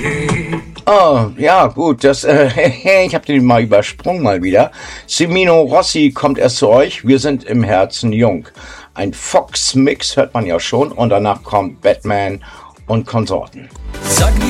Oh, ja, gut, ich habe den mal übersprungen mal wieder. Semino Rossi kommt erst zu euch, wir sind im Herzen jung. Ein Fox-Mix hört man ja schon und danach kommt Batman und Konsorten.